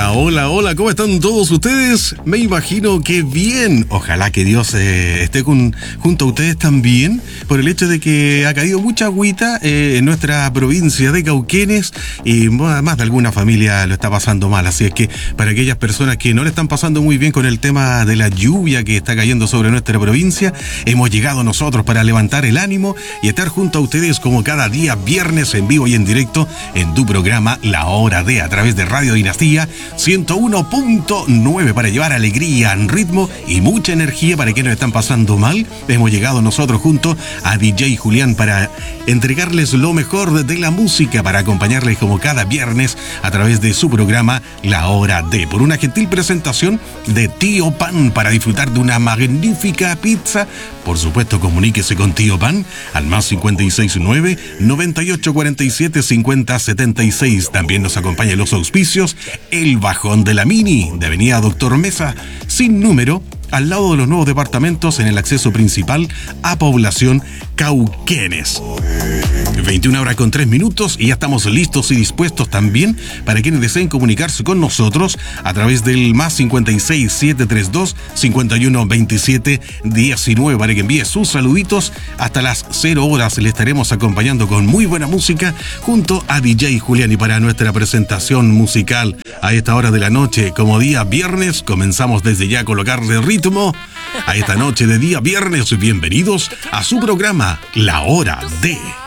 Hola, hola, hola, ¿cómo están todos ustedes? Me imagino que bien. Ojalá que Dios esté junto a ustedes también, por el hecho de que ha caído mucha agüita en nuestra provincia de Cauquenes y más de alguna familia lo está pasando mal. Así es que para aquellas personas que no le están pasando muy bien con el tema de la lluvia que está cayendo sobre nuestra provincia, hemos llegado nosotros para levantar el ánimo y estar junto a ustedes como cada día viernes en vivo y en directo en tu programa La Hora de, a través de Radio Dinastía 101.9, para llevar alegría, ritmo y mucha energía para quienes están pasando mal. Hemos llegado nosotros junto a DJ Julián para entregarles lo mejor de la música, para acompañarles como cada viernes a través de su programa La Hora de, por una gentil presentación de Tío Pan, para disfrutar de una magnífica pizza. Por supuesto, comuníquese con Tío Pan al más 569 9847 5076. También nos acompañan los auspicios El Bajón de la Mini, de Avenida Doctor Mesa, sin número, al lado de los nuevos departamentos en el acceso principal a población Cauquenes. 21:03 y ya estamos listos y dispuestos también para quienes deseen comunicarse con nosotros a través del más 56 732 51 27 19, para que envíe sus saluditos. Hasta las 0 horas le estaremos acompañando con muy buena música junto a DJ Julián. Y para nuestra presentación musical a esta hora de la noche, como día viernes, comenzamos desde ya a colocarle ritmo a esta noche de día viernes. Bienvenidos a su programa La Hora de.